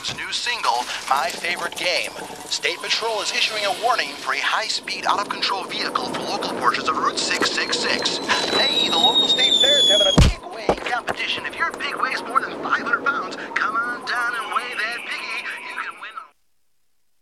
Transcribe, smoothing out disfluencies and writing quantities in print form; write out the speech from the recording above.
Corporation's new single, My Favorite Game. State Patrol is issuing a warning for a high-speed, out-of-control vehicle for local portions of Route 666. Hey, the local state fair is having a big weigh competition. If your big weighs more than 500